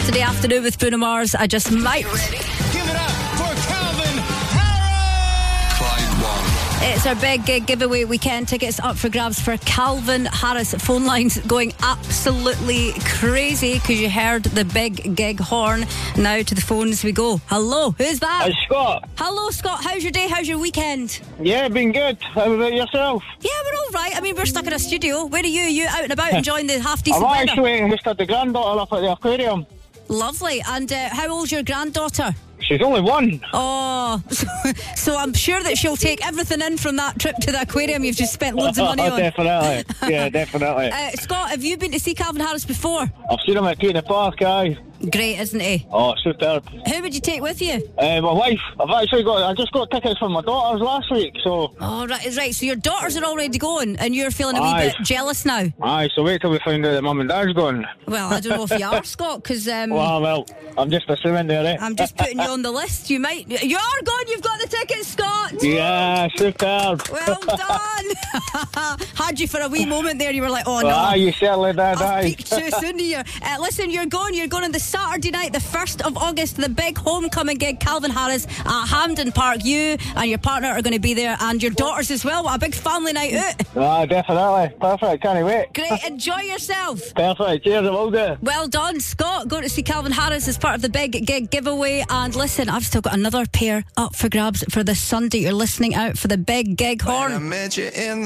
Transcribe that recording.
Today afternoon with Bruno Mars, I Just Might. Give it up for Calvin Harris! Clyde One. It's our big gig giveaway weekend. Tickets up for grabs for Calvin Harris. Phone lines going absolutely crazy because you heard the big gig horn. Now to the phones we go. Hello, who's that? It's Scott. Hello, Scott. How's your day? How's your weekend? Yeah, been good. How about yourself? Yeah, we're all right. I mean, we're stuck in a studio. Where are you? You out and about enjoying the half-decent I'm weather? actually just had the granddaughter up at the aquarium. Lovely. And how old's your granddaughter? She's only one. Oh, so I'm sure that she'll take everything in from that trip to the aquarium you've just spent loads of money on. Definitely. Yeah, definitely. Scott, have you been to see Calvin Harris before? I've seen him at Keaton Park, aye. Great, isn't he? Oh, superb. Who would you take with you? My wife. I just got tickets for my daughters last week, so... Oh, right. So your daughters are already going and you're feeling a wee Aye. bit jealous now? Aye, so wait till we find out that Mum and Dad's gone. Well, I don't know if you are, Scott, because... Well, I'm just assuming there, eh? I'm just putting you on the list. You might... You are going! You've got the tickets, Scott! Yeah, superb. Well done! Had you for a wee moment there, you were like, oh no. Aye, you certainly did, I've aye. peaked too soon here. Listen, you're going on the Saturday night, the 1st of August, the big homecoming gig, Calvin Harris at Hampden Park. You and your partner are going to be there, and your daughters as well. What a big family night out. Ah, definitely. Perfect, can't wait. Great, enjoy yourself. Perfect, cheers, I will do. Well done, Scott. Going to see Calvin Harris as part of the big gig giveaway. And listen, I've still got another pair up for grabs for this Sunday. You're listening out for the big gig horn. I met you in